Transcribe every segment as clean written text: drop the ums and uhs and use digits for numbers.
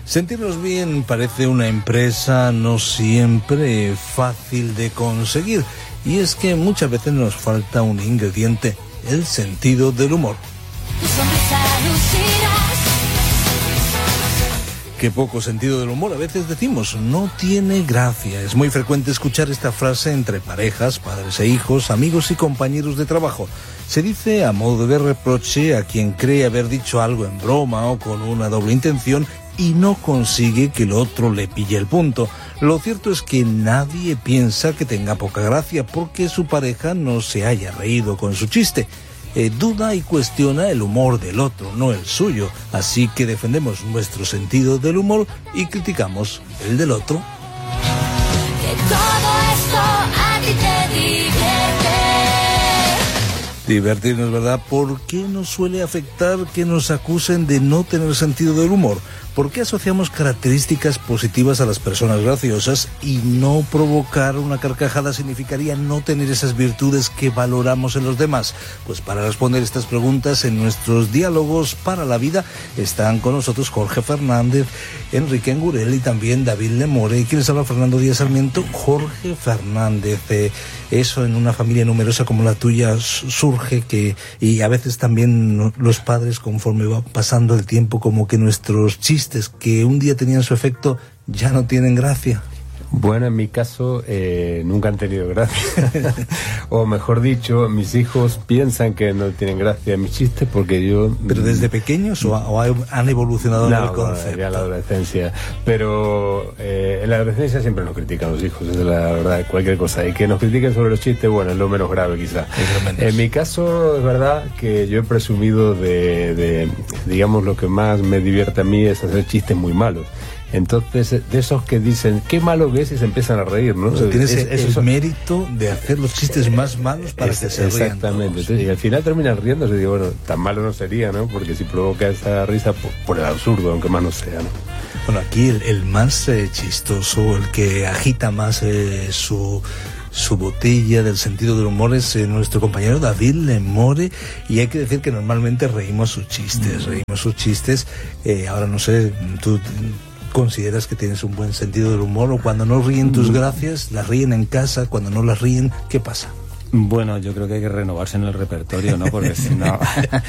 Sentirnos bien parece una empresa no siempre fácil de conseguir, y es que muchas veces nos falta un ingrediente, el sentido del humor. Qué poco sentido del humor a veces decimos, no tiene gracia. Es muy frecuente escuchar esta frase entre parejas, padres e hijos, amigos y compañeros de trabajo. Se dice a modo de reproche a quien cree haber dicho algo en broma o con una doble intención y no consigue que el otro le pille el punto. Lo cierto es que nadie piensa que tenga poca gracia porque su pareja no se haya reído con su chiste. Duda y cuestiona el humor del otro, no el suyo. Así que defendemos nuestro sentido del humor y criticamos el del otro. Que todo esto a ti te divierte. Divertirnos, ¿verdad? ¿Por qué nos suele afectar que nos acusen de no tener sentido del humor? ¿Por qué asociamos características positivas a las personas graciosas y no provocar una carcajada significaría no tener esas virtudes que valoramos en los demás? Pues para responder estas preguntas en nuestros diálogos para la vida están con nosotros Jorge Fernández, Enrique Engurel y también David Lemore. ¿Quién les habla? Fernando Díaz Sarmiento. Jorge Fernández, eso en una familia numerosa como la tuya surge que, y a veces también los padres, conforme va pasando el tiempo, como que nuestros chistes que un día tenían su efecto ya no tienen gracia. Bueno, en mi caso nunca han tenido gracia. O mejor dicho, mis hijos piensan que no tienen gracia mis chistes porque yo... ¿Pero desde pequeños o han evolucionado en el concepto? No, ya la adolescencia. Pero en la adolescencia siempre nos critican los hijos, es la verdad, cualquier cosa. Y que nos critiquen sobre los chistes, bueno, es lo menos grave quizá. En mi caso es verdad que yo he presumido de digamos, lo que más me divierte a mí es hacer chistes muy malos. Entonces, de esos que dicen, qué malo que es, y se empiezan a reír, ¿no? O sea, tienes el mérito de hacer los chistes más malos para que se rían. Exactamente. Entonces, y al final terminan riéndose y digo, bueno, tan malo no sería, ¿no? Porque si provoca esa risa por el absurdo, aunque más no sea, ¿no? Bueno, aquí el más chistoso, el que agita más su botella del sentido del humor es nuestro compañero David Lemore, y hay que decir que normalmente reímos sus chistes. Ahora no sé, tú ¿consideras que tienes un buen sentido del humor? O cuando no ríen tus gracias, las ríen en casa, cuando no las ríen, ¿qué pasa? Bueno, yo creo que hay que renovarse en el repertorio, ¿no? Porque si no...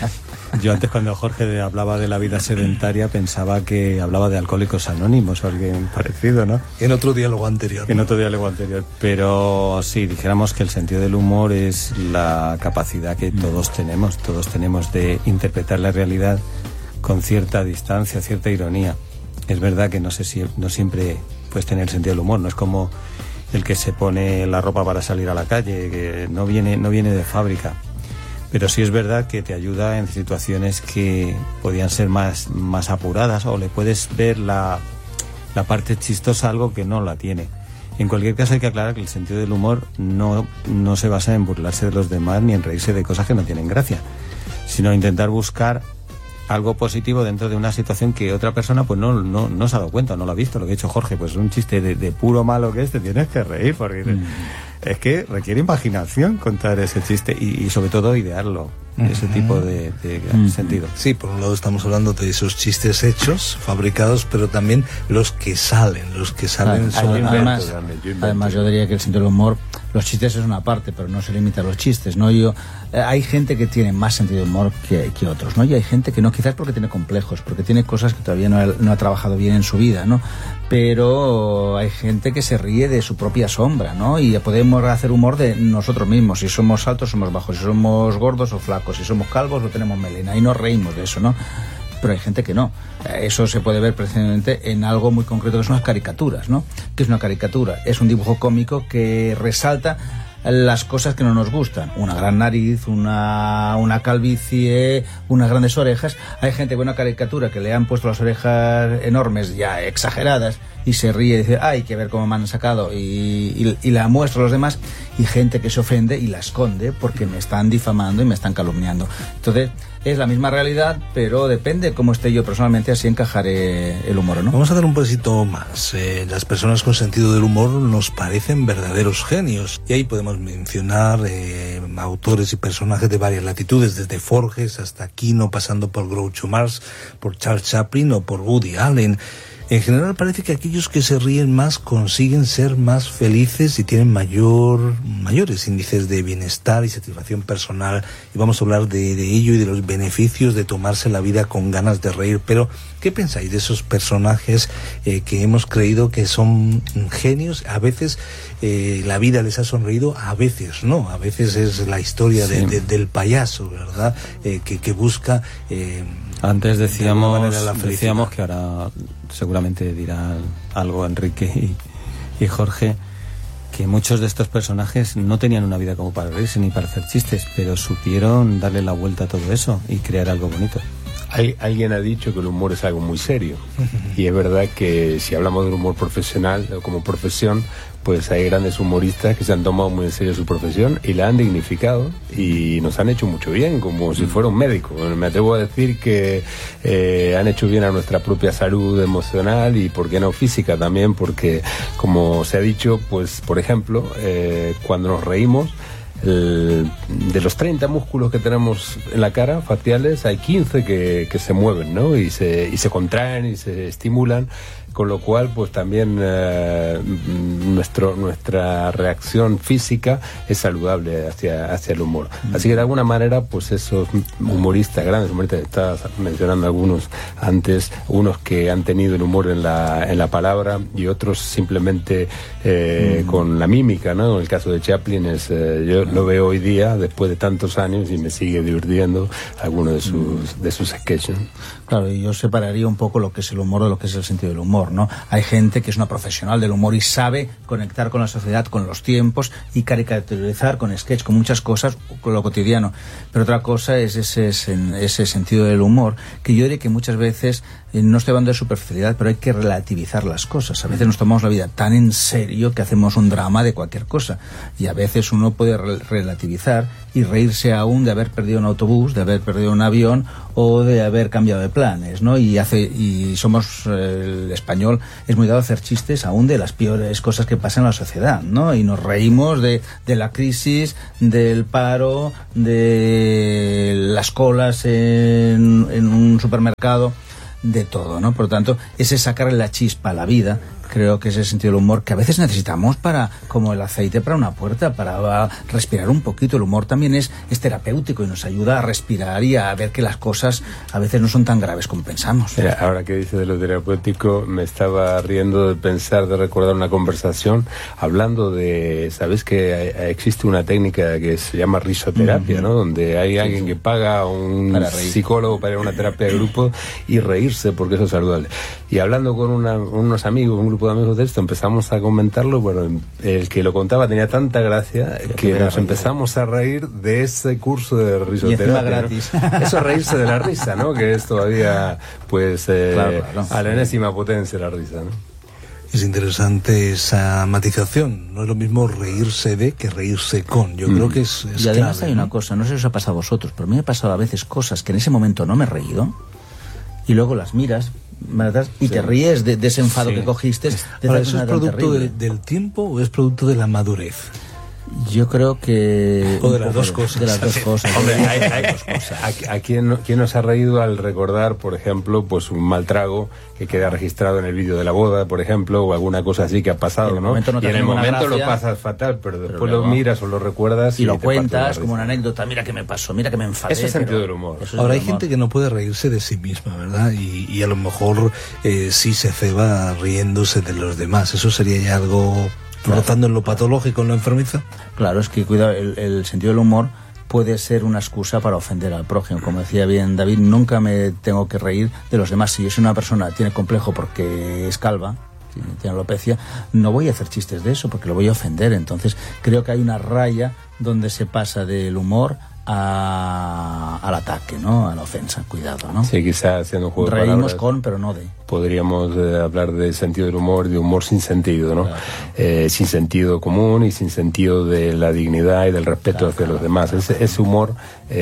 Yo antes, cuando Jorge hablaba de la vida sedentaria, pensaba que hablaba de Alcohólicos Anónimos o alguien parecido, ¿no? En otro diálogo anterior. En otro diálogo anterior. Pero sí, dijéramos que el sentido del humor es la capacidad que todos tenemos de interpretar la realidad con cierta distancia, cierta ironía. Es verdad que no siempre puedes tener sentido del humor, no es como el que se pone la ropa para salir a la calle, que no viene de fábrica. Pero sí es verdad que te ayuda en situaciones que podían ser más apuradas, o le puedes ver la parte chistosa a algo que no la tiene. En cualquier caso hay que aclarar que el sentido del humor no se basa en burlarse de los demás ni en reírse de cosas que no tienen gracia, sino intentar buscar algo positivo dentro de una situación que otra persona pues no se ha dado cuenta, no lo ha visto. Lo que ha dicho Jorge, pues un chiste de puro malo que te tienes que reír, porque es que requiere imaginación contar ese chiste y sobre todo idearlo, ese tipo de sentido. Sí, por un lado estamos hablando de esos chistes hechos, fabricados, pero también los que salen son... Además yo diría que el sentido del humor, los chistes es una parte, pero no se limita a los chistes, ¿no? Hay gente que tiene más sentido del humor que otros, ¿no? Y hay gente que no, quizás porque tiene complejos, porque tiene cosas que todavía no ha trabajado bien en su vida, ¿no? Pero hay gente que se ríe de su propia sombra, ¿no? Y podemos hacer humor de nosotros mismos. Si somos altos, somos bajos. Si somos gordos o flacos. Si somos calvos o tenemos melena. Y nos reímos de eso, ¿no? Pero hay gente que no. Eso se puede ver precisamente en algo muy concreto, que son las caricaturas, ¿no? ¿Qué es una caricatura? Es un dibujo cómico que resalta las cosas que no nos gustan. Una gran nariz, una calvicie, unas grandes orejas. Hay gente con una caricatura que le han puesto las orejas enormes, ya exageradas, y se ríe y dice, hay que ver cómo me han sacado, y la muestra a los demás. Y gente que se ofende y la esconde porque me están difamando y me están calumniando. Entonces, es la misma realidad, pero depende cómo esté yo personalmente, así encajaré el humor, ¿no? Vamos a dar un pasito más. Las personas con sentido del humor nos parecen verdaderos genios, y ahí podemos mencionar autores y personajes de varias latitudes, desde Forges hasta Kino, pasando por Groucho Marx, por Charles Chaplin o por Woody Allen. En general parece que aquellos que se ríen más consiguen ser más felices y tienen mayores índices de bienestar y satisfacción personal. Y vamos a hablar de ello y de los beneficios de tomarse la vida con ganas de reír. Pero, ¿qué pensáis de esos personajes que hemos creído que son genios? A veces la vida les ha sonreído, a veces no. A veces es la historia del payaso, ¿verdad? Que busca... Antes decíamos que ahora seguramente dirá algo Enrique y Jorge, que muchos de estos personajes no tenían una vida como para reírse ni para hacer chistes, pero supieron darle la vuelta a todo eso y crear algo bonito. Alguien ha dicho que el humor es algo muy serio, y es verdad que si hablamos del humor profesional o como profesión, pues hay grandes humoristas que se han tomado muy en serio su profesión y la han dignificado y nos han hecho mucho bien, como si fuera un médico. Me atrevo a decir que han hecho bien a nuestra propia salud emocional y, por qué no, física también, porque, como se ha dicho, pues, por ejemplo, cuando nos reímos, de los 30 músculos que tenemos en la cara, faciales, hay 15 que se mueven, ¿no? Y se contraen y se estimulan, con lo cual pues también nuestra reacción física es saludable hacia el humor. Así que de alguna manera pues esos humoristas, grandes humoristas, estabas mencionando algunos antes, unos que han tenido el humor en la palabra y otros simplemente con la mímica, ¿no? En el caso de Chaplin yo lo veo hoy día después de tantos años y me sigue divirtiendo algunos de sus sketches. Claro, y yo separaría un poco lo que es el humor de lo que es el sentido del humor, ¿no? Hay gente que es una profesional del humor y sabe conectar con la sociedad, con los tiempos y caricaturizar con sketch, con muchas cosas, con lo cotidiano. Pero otra cosa es ese sentido del humor, que yo diría que muchas veces, no estoy hablando de superficialidad, pero hay que relativizar las cosas. A veces nos tomamos la vida tan en serio que hacemos un drama de cualquier cosa. Y a veces uno puede relativizar y reírse aún de haber perdido un autobús, de haber perdido un avión o de haber cambiado de planes, ¿no? Y somos, el español es muy dado a hacer chistes aún de las peores cosas que pasan en la sociedad, ¿no? Y nos reímos de la crisis, del paro, de las colas en un supermercado, de todo, ¿no? Por lo tanto, ese sacarle la chispa a la vida, creo que es el sentido del humor que a veces necesitamos como el aceite para una puerta, para respirar un poquito. El humor también es terapéutico y nos ayuda a respirar y a ver que las cosas a veces no son tan graves como pensamos. Mira, ahora que dice de lo terapéutico, me estaba riendo de recordar una conversación hablando de, ¿sabes que existe una técnica que se llama risoterapia, ¿no? Donde hay alguien que paga a un psicólogo para ir a una terapia de grupo y reírse porque eso es saludable. Y hablando con unos amigos, un grupo de amigos de esto, empezamos a comentarlo. Bueno, el que lo contaba tenía tanta gracia que nos empezamos a reír de ese curso de risoterapia, gratis, ¿no? Eso es reírse de la risa, ¿no? Que es todavía pues claro. A la enésima potencia la risa, ¿no? Es interesante esa matización. No es lo mismo reírse de que reírse con. Yo creo que es y además clave, hay una cosa, no sé si os ha pasado a vosotros, pero a mí me ha pasado a veces cosas que en ese momento no me he reído y luego las miras, ¿verdad? Y te ríes de ese enfado que cogiste. Ahora, ¿eso es producto del tiempo o es producto de la madurez? Yo creo que... O de las dos cosas. De las dos cosas. Hombre, ¿a quién nos ha reído al recordar, por ejemplo, pues un mal trago que queda registrado en el vídeo de la boda, por ejemplo, o alguna cosa así que ha pasado, ¿no? Y en el momento lo pasas fatal, pero después lo miras o lo recuerdas y lo cuentas como una anécdota. Mira que me pasó, mira que me enfadé. Eso es sentido del humor. Ahora hay gente que no puede reírse de sí misma, ¿verdad? Y a lo mejor sí se ceba riéndose de los demás. Eso sería ya algo... ¿Rozando en lo patológico, en lo enfermizo? Claro, es que cuidado, el sentido del humor puede ser una excusa para ofender al prójimo. Como decía bien David, nunca me tengo que reír de los demás. Si yo soy una persona que tiene complejo porque es calva, tiene alopecia, no voy a hacer chistes de eso porque lo voy a ofender. Entonces creo que hay una raya donde se pasa del humor al ataque, ¿no? A la ofensa. Cuidado, ¿no? Sí, quizás haciendo un juego de reímos palabras, pero no de. Podríamos hablar de sentido del humor, de humor sin sentido, ¿no? Claro. Sin sentido común y sin sentido de la dignidad y del respeto hacia los demás. Ese humor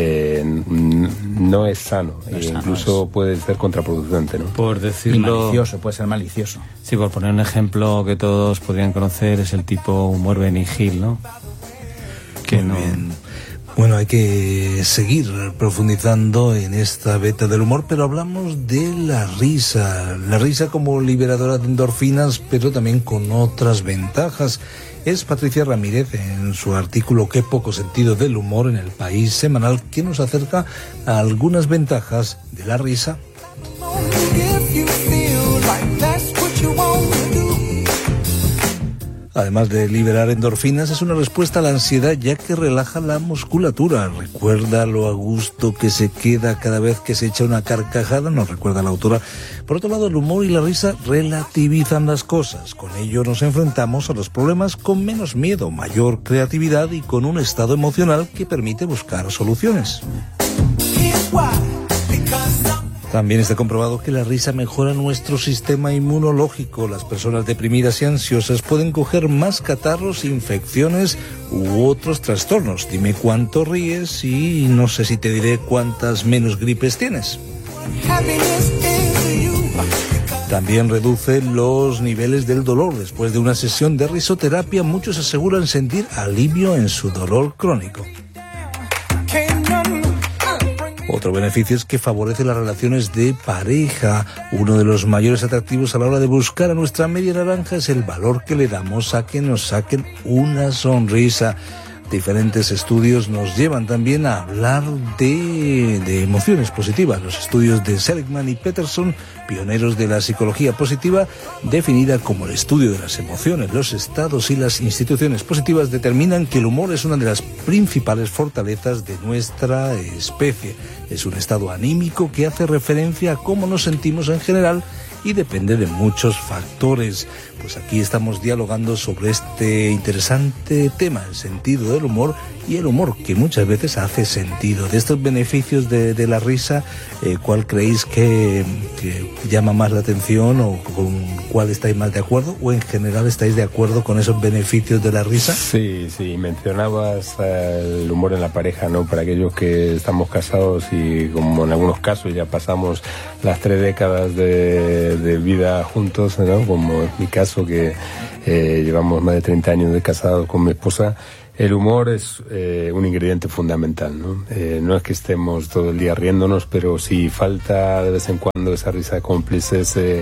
no es sano, incluso puede ser contraproducente, ¿no? Por decirlo... Y malicioso, puede ser malicioso. Sí, por poner un ejemplo que todos podrían conocer, es el tipo humor Benny Hill, ¿no? Que Muy bien. Bueno, hay que seguir profundizando en esta beta del humor, pero hablamos de la risa como liberadora de endorfinas, pero también con otras ventajas. Es Patricia Ramírez, en su artículo Qué poco sentido del humor, en El País Semanal, que nos acerca a algunas ventajas de la risa. Además de liberar endorfinas, es una respuesta a la ansiedad, ya que relaja la musculatura. Recuerda lo a gusto que se queda cada vez que se echa una carcajada, nos recuerda la autora. Por otro lado, el humor y la risa relativizan las cosas. Con ello nos enfrentamos a los problemas con menos miedo, mayor creatividad y con un estado emocional que permite buscar soluciones. También está comprobado que la risa mejora nuestro sistema inmunológico. Las personas deprimidas y ansiosas pueden coger más catarros, infecciones u otros trastornos. Dime cuánto ríes y no sé si te diré cuántas menos gripes tienes. También reduce los niveles del dolor. Después de una sesión de risoterapia, muchos aseguran sentir alivio en su dolor crónico. Otro beneficio es que favorece las relaciones de pareja. Uno de los mayores atractivos a la hora de buscar a nuestra media naranja es el valor que le damos a que nos saquen una sonrisa. Diferentes estudios nos llevan también a hablar de emociones positivas. Los estudios de Seligman y Peterson, pioneros de la psicología positiva, definida como el estudio de las emociones, los estados y las instituciones positivas, determinan que el humor es una de las principales fortalezas de nuestra especie. Es un estado anímico que hace referencia a cómo nos sentimos en general y depende de muchos factores. Pues aquí estamos dialogando sobre este interesante tema, el sentido del humor y el humor que muchas veces hace sentido. De estos beneficios de la risa, ¿cuál creéis que llama más la atención o con cuál estáis más de acuerdo? ¿O en general estáis de acuerdo con esos beneficios de la risa? Sí, mencionabas el humor en la pareja, ¿no? Para aquellos que estamos casados y como en algunos casos ya pasamos las 3 décadas de vida juntos, ¿no? Como en mi caso, que llevamos más de 30 años de casados con mi esposa. El humor es un ingrediente fundamental, ¿no? No es que estemos todo el día riéndonos, pero si falta de vez en cuando esa risa cómplice,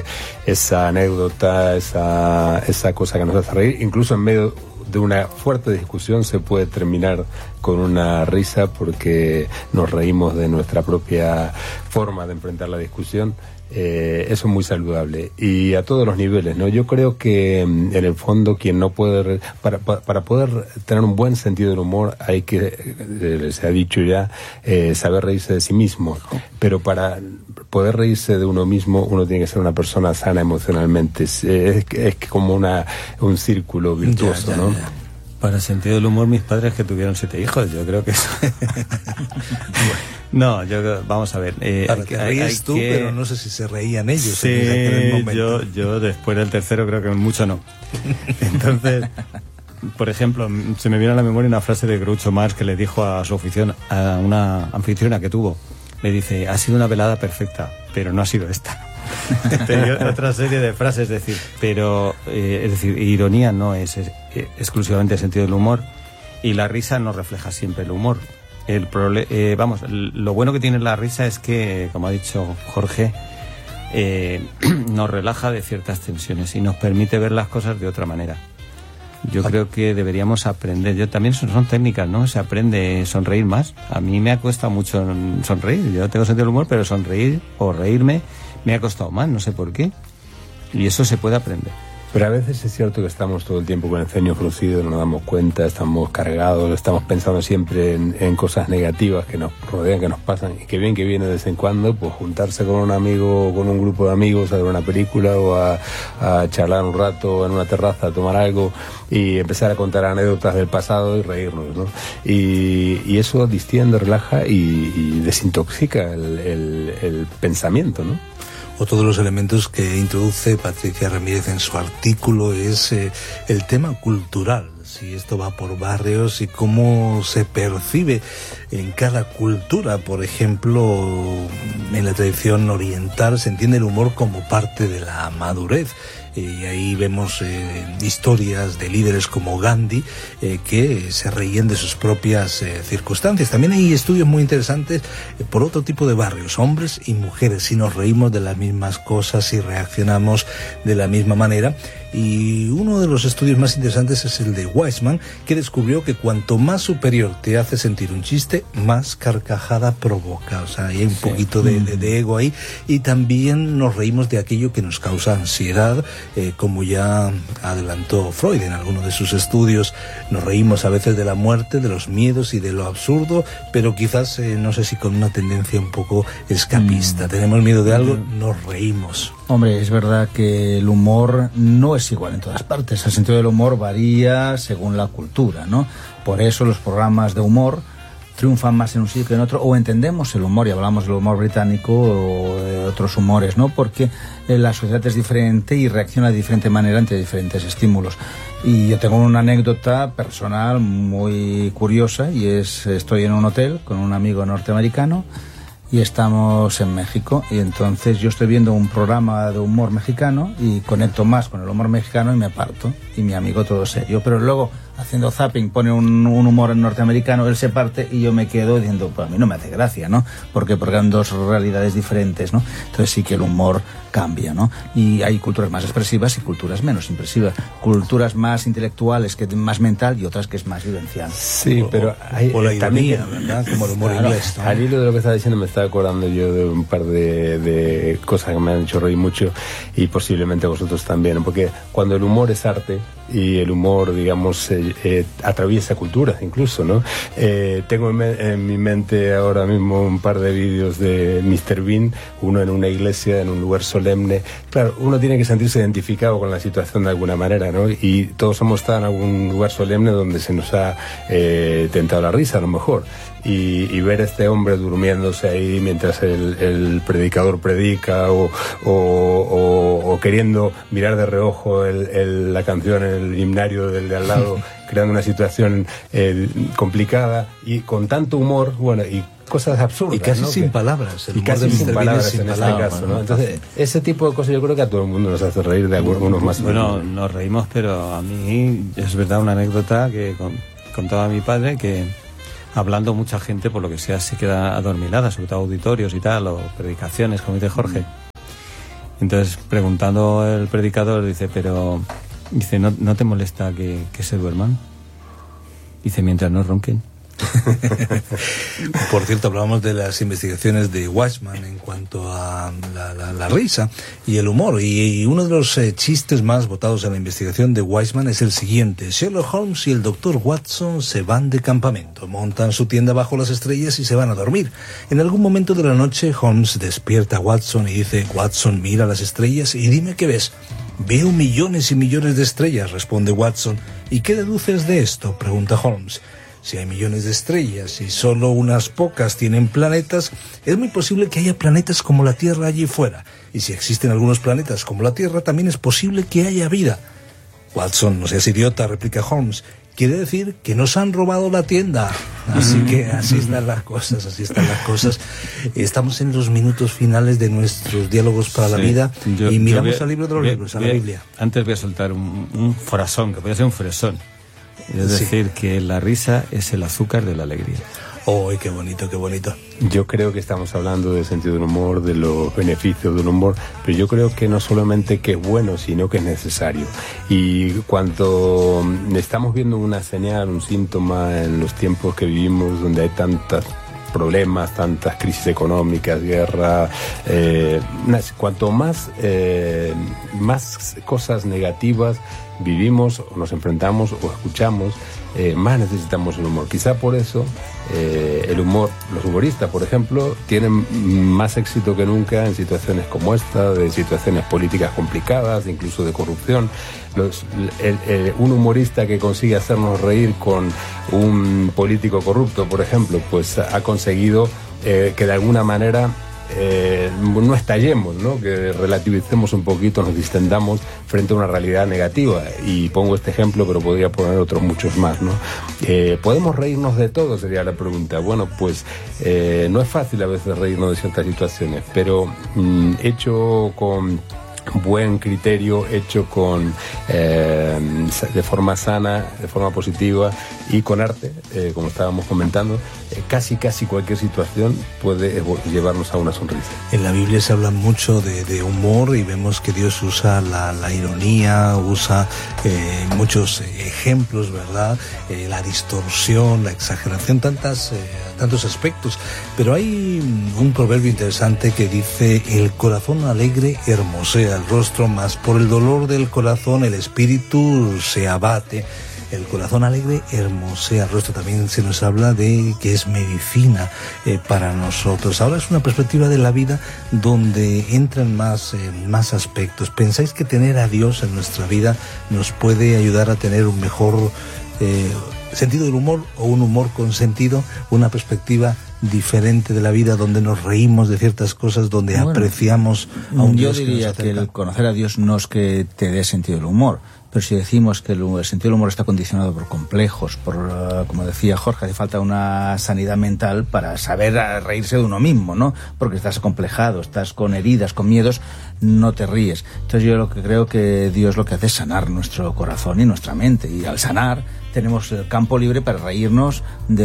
esa anécdota, esa cosa que nos hace reír, incluso en medio de una fuerte discusión se puede terminar con una risa porque nos reímos de nuestra propia forma de enfrentar la discusión. Eso es muy saludable y a todos los niveles, ¿no? Yo creo que en el fondo quien no puede para poder tener un buen sentido del humor hay que, se ha dicho ya, saber reírse de sí mismo, pero para poder reírse de uno mismo uno tiene que ser una persona sana emocionalmente. Es como un círculo virtuoso, ya, ¿no? Ya. Para el sentido del humor, mis padres que tuvieron 7 hijos, yo creo que eso... No, vamos a ver. Ahora te ríes tú, pero no sé si se reían ellos. Sí, en aquel momento. Yo después del tercero creo que mucho no. Entonces, por ejemplo, se me viene a la memoria una frase de Groucho Marx que le dijo a su afición, a una anfitriona que tuvo. Le dice, ha sido una velada perfecta, pero no ha sido esta. Otra serie de frases, es decir, ironía no es exclusivamente el sentido del humor y la risa no refleja siempre el humor. Lo bueno que tiene la risa es que, como ha dicho Jorge, nos relaja de ciertas tensiones y nos permite ver las cosas de otra manera. Yo creo que deberíamos aprender. También son técnicas, ¿no? Se aprende a sonreír más. A mí me ha costado mucho sonreír. Yo tengo sentido del humor, pero sonreír o reírme me ha costado más, no sé por qué. Y eso se puede aprender. Pero a veces es cierto que estamos todo el tiempo con el ceño fruncido, no nos damos cuenta, estamos cargados, estamos pensando siempre en cosas negativas que nos rodean, que nos pasan, y que bien que viene de vez en cuando, pues juntarse con un amigo, con un grupo de amigos a ver una película o a charlar un rato en una terraza, a tomar algo y empezar a contar anécdotas del pasado y reírnos, ¿no? Y eso distiende, relaja y desintoxica el pensamiento, ¿no? Otro de los elementos que introduce Patricia Ramírez en su artículo es el tema cultural, si esto va por barrios y cómo se percibe en cada cultura. Por ejemplo, en la tradición oriental se entiende el humor como parte de la madurez. y ahí vemos historias de líderes como Gandhi que se reían de sus propias circunstancias. También hay estudios muy interesantes por otro tipo de barrios, hombres y mujeres, si nos reímos de las mismas cosas y reaccionamos de la misma manera. Y uno de los estudios más interesantes es el de Weissman, que descubrió que cuanto más superior te hace sentir un chiste, más carcajada provoca. O sea, hay un poquito de ego ahí. Y también nos reímos de aquello que nos causa ansiedad, como ya adelantó Freud en alguno de sus estudios. Nos reímos a veces de la muerte, de los miedos y de lo absurdo, pero quizás, no sé si con una tendencia un poco escapista. Tenemos miedo de algo, nos reímos. Hombre, es verdad que el humor no es igual en todas partes. El sentido del humor varía según la cultura, ¿no? Por eso los programas de humor triunfan más en un sitio que en otro, o entendemos el humor y hablamos del humor británico o de otros humores, ¿no? Porque la sociedad es diferente y reacciona de diferente manera ante diferentes estímulos. Y yo tengo una anécdota personal muy curiosa, y estoy en un hotel con un amigo norteamericano y estamos en México, y entonces yo estoy viendo un programa de humor mexicano y conecto más con el humor mexicano y me parto, y mi amigo todo serio, pero luego haciendo zapping pone un humor norteamericano, él se parte y yo me quedo diciendo, pues a mí no me hace gracia, ¿no? Porque eran dos realidades diferentes, ¿no? Entonces sí que el humor cambia, ¿no? Y hay culturas más expresivas y culturas menos expresivas, culturas más intelectuales, que más mental, y otras que es más vivencial. Sí, pero hay o la ironía, también, ¿verdad? Como el humor inglés, ¿no? Al hilo de lo que estaba diciendo, me estaba acordando yo de un par de cosas que me han hecho reír mucho, y posiblemente vosotros también, porque cuando el humor es arte y el humor, digamos, atraviesa culturas incluso, ¿no? Tengo en mi mente ahora mismo un par de vídeos de Mr. Bean, uno en una iglesia, en un lugar solemne. Claro, uno tiene que sentirse identificado con la situación de alguna manera, ¿no? Y todos hemos estado en algún lugar solemne donde se nos ha tentado la risa, a lo mejor. Y ver a este hombre durmiéndose ahí mientras el predicador predica, o queriendo mirar de reojo la canción en el himnario del de al lado, creando una situación complicada y con tanto humor, bueno, y cosas absurdas, y casi, ¿no? Sin palabras. Y casi sin palabras en este caso, ¿no? Entonces, ese tipo de cosas yo creo que a todo el mundo nos hace reír, de algunos más. Bueno, nos reímos, pero a mí es verdad una anécdota que contaba mi padre, que hablando mucha gente, por lo que sea, se queda adormilada, sobre todo auditorios y tal, o predicaciones, como dice Jorge. Entonces, preguntando el predicador, dice, ¿no te molesta que se duerman? Dice, mientras no ronquen. Por cierto, hablábamos de las investigaciones de Weissman en cuanto a la risa y el humor, y uno de los chistes más votados en la investigación de Weissman es el siguiente: Sherlock Holmes y el doctor Watson se van de campamento, montan su tienda bajo las estrellas y se van a dormir. En algún momento de la noche Holmes despierta a Watson y dice: Watson, mira las estrellas y dime qué ves. Veo millones y millones de estrellas, responde Watson. ¿Y qué deduces de esto?, pregunta Holmes. Si hay millones de estrellas y solo unas pocas tienen planetas, es muy posible que haya planetas como la Tierra allí fuera. Y si existen algunos planetas como la Tierra, también es posible que haya vida. Watson, no seas idiota, replica Holmes. Quiere decir que nos han robado la tienda. Así que así están las cosas, Estamos en los minutos finales de nuestros diálogos para la vida, y miramos al libro de los libros, a la Biblia. Antes voy a soltar un frasón, que podría ser un fresón. Es decir, que la risa es el azúcar de la alegría. ¡Oh, qué bonito, qué bonito! Yo creo que estamos hablando del sentido del humor, de los beneficios del humor, pero yo creo que no solamente que es bueno, sino que es necesario. Y cuando estamos viendo una señal, un síntoma en los tiempos que vivimos, donde hay tantos problemas, tantas crisis económicas, guerra, cuanto más cosas negativas vivimos, o nos enfrentamos o escuchamos, más necesitamos el humor. Quizá por eso el humor, los humoristas, por ejemplo, tienen más éxito que nunca en situaciones como esta, de situaciones políticas complicadas, incluso de corrupción. Un humorista que consigue hacernos reír con un político corrupto, por ejemplo, pues ha conseguido que de alguna manera no estallemos, ¿no? Que relativicemos un poquito, nos distendamos frente a una realidad negativa. Y pongo este ejemplo, pero podría poner otros muchos más, ¿no? ¿Podemos reírnos de todo?, sería la pregunta. Bueno, pues no es fácil a veces reírnos de ciertas situaciones, pero hecho con buen criterio hecho con de forma sana, de forma positiva y con arte, como estábamos comentando, casi cualquier situación puede llevarnos a una sonrisa. En la Biblia se habla mucho de humor y vemos que Dios usa la ironía, usa muchos ejemplos, ¿verdad? La distorsión, la exageración, tantos aspectos. Pero hay un proverbio interesante que dice: el corazón alegre hermosea el rostro, mas por el dolor del corazón el espíritu se abate. El corazón alegre hermosea el rostro. También se nos habla de que es medicina para nosotros. Ahora es una perspectiva de la vida donde entran más aspectos. ¿Pensáis que tener a Dios en nuestra vida nos puede ayudar a tener un mejor sentido del humor, o un humor con sentido, una perspectiva diferente de la vida, donde nos reímos de ciertas cosas, donde apreciamos a un Dios? Yo diría que el conocer a Dios no es que te dé sentido del humor, pero si decimos que el sentido del humor está condicionado por complejos, como decía Jorge, hace falta una sanidad mental para saber reírse de uno mismo, ¿no? Porque estás acomplejado, estás con heridas, con miedos, no te ríes. Entonces yo lo que creo que Dios lo que hace es sanar nuestro corazón y nuestra mente, y al sanar tenemos el campo libre para reírnos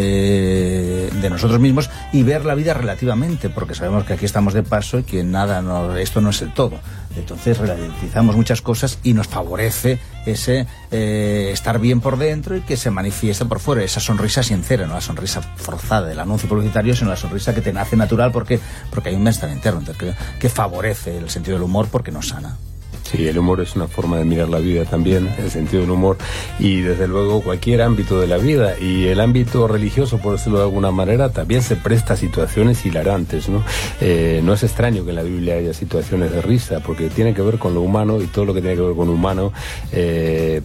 de nosotros mismos y ver la vida relativamente, porque sabemos que aquí estamos de paso y que esto no es el todo. Entonces relativizamos muchas cosas y nos favorece ese estar bien por dentro y que se manifiesta por fuera, esa sonrisa sincera, no la sonrisa forzada del anuncio publicitario, sino la sonrisa que te nace natural porque hay un bienestar interno. Entonces creo que favorece el sentido del humor porque nos sana. Sí, el humor es una forma de mirar la vida también, el sentido del humor, y desde luego cualquier ámbito de la vida, y el ámbito religioso, por decirlo de alguna manera, también se presta a situaciones hilarantes, ¿no? No es extraño que en la Biblia haya situaciones de risa, porque tiene que ver con lo humano, y todo lo que tiene que ver con lo humano es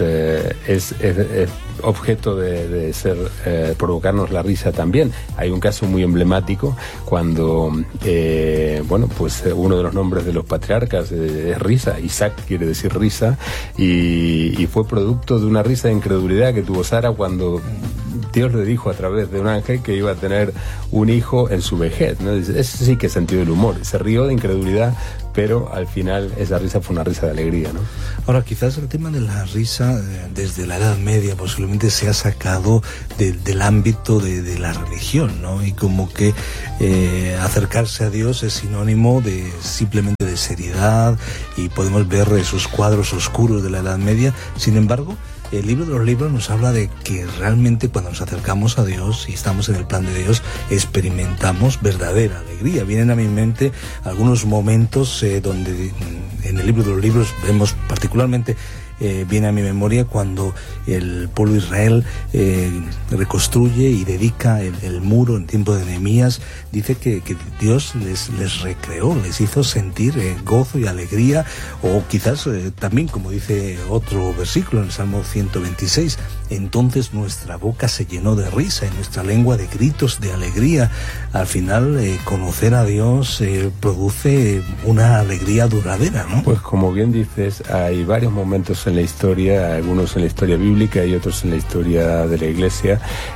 objeto de ser provocarnos la risa también. Hay un caso muy emblemático cuando uno de los nombres de los patriarcas es Risa. Isaac quiere decir risa, y fue producto de una risa de incredulidad que tuvo Sara cuando Dios le dijo a través de un ángel que iba a tener un hijo en su vejez, ¿no? Ese sí que es sentido del humor. Se rió de incredulidad, pero al final esa risa fue una risa de alegría, ¿no? Ahora, quizás el tema de la risa desde la Edad Media posiblemente se ha sacado del ámbito de la religión, ¿no? Y como que acercarse a Dios es sinónimo de simplemente de seriedad, y podemos ver esos cuadros oscuros de la Edad Media. Sin embargo, el libro de los libros nos habla de que realmente cuando nos acercamos a Dios y estamos en el plan de Dios, experimentamos verdadera alegría. Vienen a mi mente algunos momentos donde en el libro de los libros vemos particularmente, viene a mi memoria cuando el pueblo de Israel reconstruye y dedica el muro en tiempo de Nehemías. Dice que Dios les recreó, les hizo sentir gozo y alegría, o quizás también, como dice otro versículo en el Salmo 126, entonces nuestra boca se llenó de risa y nuestra lengua de gritos de alegría. Al final, conocer a Dios produce una alegría duradera, ¿no? Pues como bien dices, hay varios momentos en la historia, algunos en la historia bíblica y otros en la historia de la Iglesia,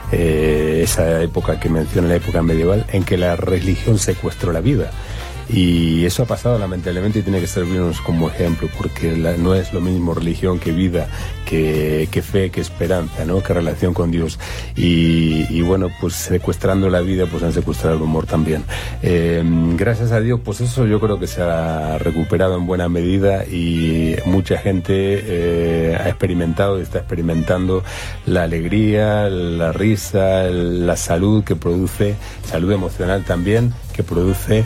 esa época que menciona, la época medieval, en que la religión secuestró la vida. Y eso ha pasado lamentablemente y tiene que servirnos como ejemplo, porque no es lo mismo religión que vida, que fe, que esperanza, ¿no? Que relación con Dios. Y bueno, pues secuestrando la vida, pues han secuestrado el humor también. Gracias a Dios, pues eso yo creo que se ha recuperado en buena medida, y mucha gente ha experimentado y está experimentando la alegría, la risa, la salud que produce, salud emocional también, que produce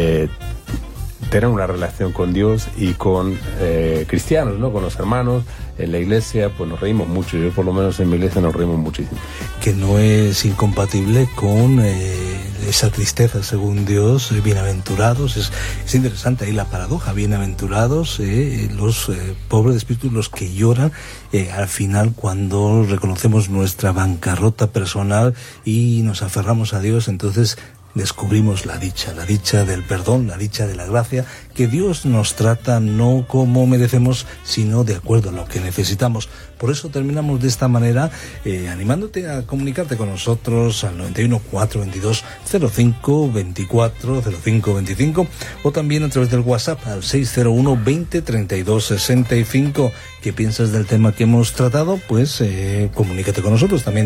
tener una relación con Dios y con cristianos, ¿no? Con los hermanos. En la iglesia pues nos reímos mucho. Yo por lo menos en mi iglesia nos reímos muchísimo. Que no es incompatible con esa tristeza según Dios. Bienaventurados, es interesante ahí la paradoja. Bienaventurados los pobres de espíritu, los que lloran al final, cuando reconocemos nuestra bancarrota personal y nos aferramos a Dios. Entonces descubrimos la dicha del perdón, la dicha de la gracia, que Dios nos trata no como merecemos, sino de acuerdo a lo que necesitamos. Por eso terminamos de esta manera, animándote a comunicarte con nosotros al 91 422 05 24 05 25 o también a través del WhatsApp al 601 20 32 65. ¿Qué piensas del tema que hemos tratado? Pues comunícate con nosotros, también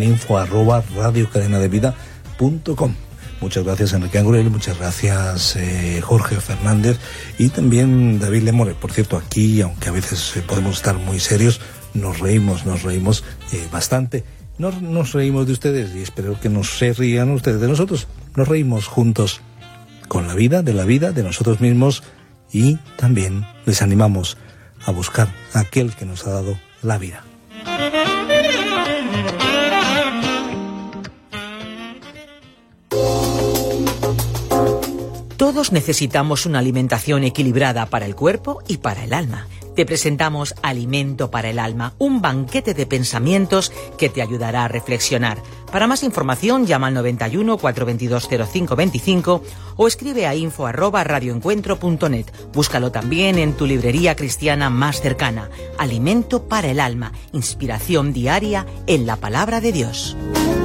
info@radiocadenadevida.com. Muchas gracias, Enrique Angurel, muchas gracias, Jorge Fernández, y también David Lemore. Por cierto, aquí, aunque a veces podemos estar muy serios, nos reímos bastante. Nos reímos de ustedes y espero que se rían ustedes de nosotros. Nos reímos juntos con la vida, de nosotros mismos, y también les animamos a buscar a aquel que nos ha dado la vida. Todos necesitamos una alimentación equilibrada para el cuerpo y para el alma. Te presentamos Alimento para el Alma, un banquete de pensamientos que te ayudará a reflexionar. Para más información, llama al 91 422 05 25 o escribe a info@radioencuentro.net. Búscalo también en tu librería cristiana más cercana. Alimento para el Alma, inspiración diaria en la palabra de Dios.